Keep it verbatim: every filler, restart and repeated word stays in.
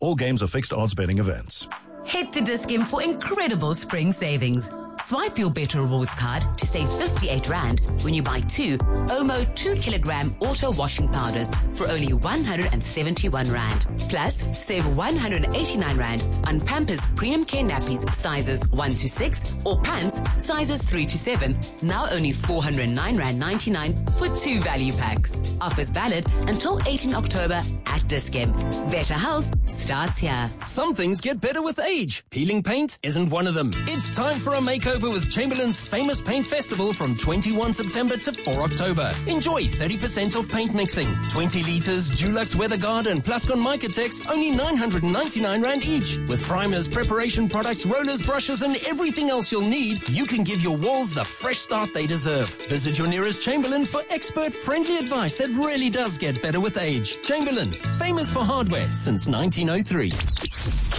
All games are fixed odds betting events. Head to Dis-Chem for incredible spring savings. Swipe your Better Rewards card to save fifty-eight rand when you buy two Omo two kilogram auto washing powders for only one hundred seventy-one rand. Plus, save one hundred eighty-nine rand on Pampers Premium Care Nappies sizes one to six or pants sizes three to seven. Now only four hundred nine rand ninety-nine for two value packs. Offers valid until eighteenth October at Dis-Chem. Better health starts here. Some things get better with age. Peeling paint isn't one of them. It's time for a makeover with Chamberlain's famous paint festival from twenty-first September to fourth October. Enjoy thirty percent off paint mixing. twenty litres Dulux WeatherGuard and Plascon Micatex, only nine hundred ninety-nine rand each. With primers, preparation products, rollers, brushes and everything else you'll need, you can give your walls the fresh start they deserve. Visit your nearest Chamberlain for expert-friendly advice that really does get better with age. Chamberlain, famous for hardware since nineteen oh three.